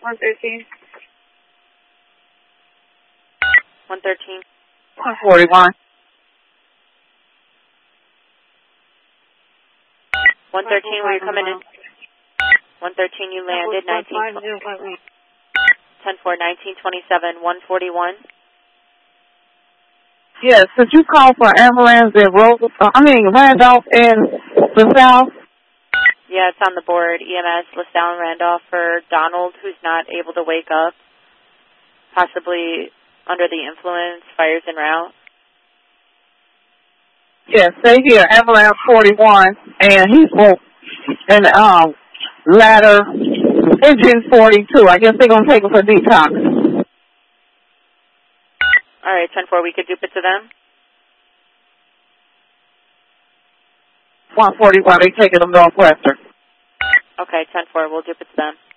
113. 113. 141. 113, were you coming in? 113, you landed. 10-4, 1927, 141. Yes, could you call for ambulance at Randolph and LaSalle? Yeah, it's on the board. EMS, LaSalle and Randolph for Donald, who's not able to wake up, possibly under the influence, fires en route. Yes, stay here, ambulance 41, and he's woke. And ladder, engine 42. I guess they're going to take him for detox. All right, 10-4, we could dupe it to them. 141, they taking him Northwestern. Okay, 10-4, we'll dupe it to them.